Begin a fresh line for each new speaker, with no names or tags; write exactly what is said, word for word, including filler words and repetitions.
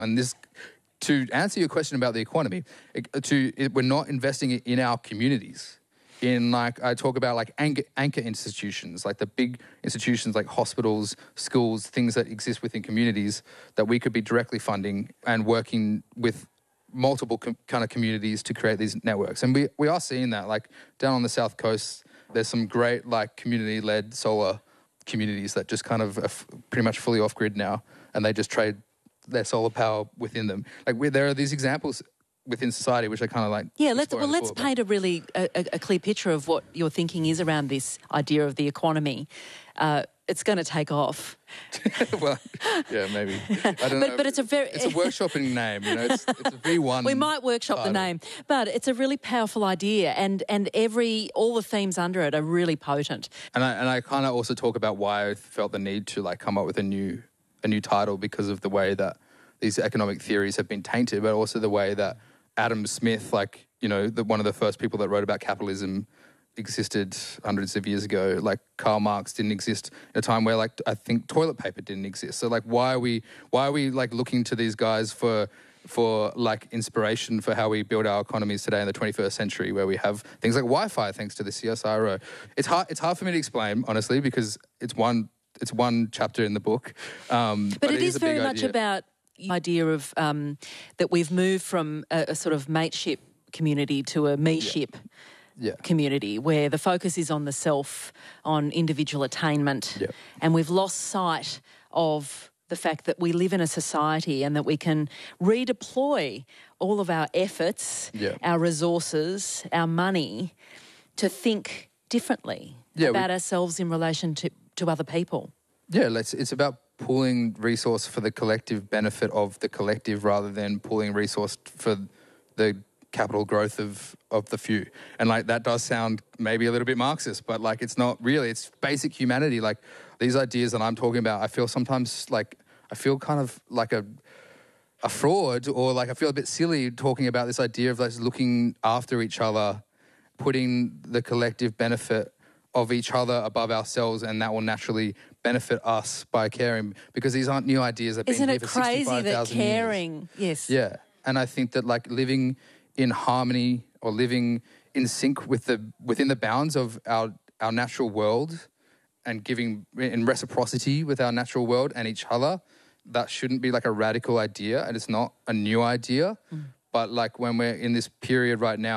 And this, to answer your question about the economy, it, to it, we're not investing in our communities. In like, I talk about like anchor, anchor institutions, like the big institutions like hospitals, schools, things that exist within communities that we could be directly funding and working with multiple com- kind of communities to create these networks. And we, we are seeing that, like down on the South Coast, there's some great like community-led solar communities that just kind of are f- pretty much fully off-grid now, and they just trade their solar power within them. Like we, there are these examples within society, which I kind of like.
Yeah, let's well, let's
book,
paint a really a, a clear picture of what your thinking is around this idea of the economy. Uh, it's going to take off.
Well, yeah, maybe. I don't
but,
know.
But it's a very
it's a workshopping name, you know. It's, it's a V one.
We might workshop title. the name, but it's a really powerful idea, and and every all the themes under it are really potent.
And I and I kind of also talk about why I felt the need to like come up with a new a new title because of the way that these economic theories have been tainted, but also the way that Adam Smith, like, you know, the, one of the first people that wrote about capitalism existed hundreds of years ago. Like Karl Marx didn't exist in a time where, like, I think toilet paper didn't exist. So, like, why are we, why are we like looking to these guys for, for like inspiration for how we build our economies today in the twenty-first century, where we have things like Wi-Fi thanks to the C S I R O? It's hard. It's hard for me to explain, honestly, because it's one. It's one chapter in the book. Um,
but,
but
it, it is, is very much
idea.
about the idea of um, that we've moved from a, a sort of mateship community to a me-ship
yeah. Yeah.
community where the focus is on the self, on individual attainment,
yeah.
and we've lost sight of the fact that we live in a society and that we can redeploy all of our efforts,
yeah.
our resources, our money to think differently
yeah,
about
we,
ourselves in relation to, to other people.
Yeah, let's, it's about pooling resource for the collective benefit of the collective rather than pooling resource for the capital growth of, of the few. And like that does sound maybe a little bit Marxist, but like it's not really. It's basic humanity. Like these ideas that I'm talking about, I feel sometimes like I feel kind of like a a fraud, or like I feel a bit silly talking about this idea of like looking after each other, putting the collective benefit of each other above ourselves, and that will naturally benefit us by caring, because these aren't new ideas that have been here for sixty-five thousand years.
Isn't it crazy that caring, yes.
Yeah, and I think that like living in harmony or living in sync with the within the bounds of our our natural world and giving in reciprocity with our natural world and each other, that shouldn't be like a radical idea, and it's not a new idea. Mm. But like when we're in this period right now